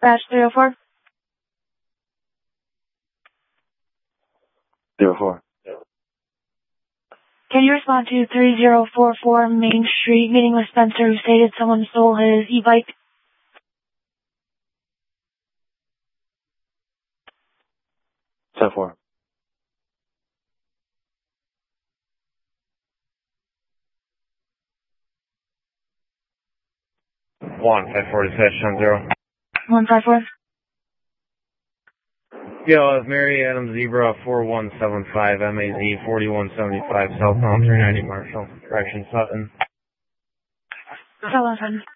Batch 304. 04. Can you respond to 3044 Main Street, meeting with Spencer, who stated someone stole his e-bike? 10-4. One 540 dispatch 10-0. 154. Yo, Mary Adams Zebra 4175 MAZ 4175 southbound 390 Marshall. Correction Sutton. Hello,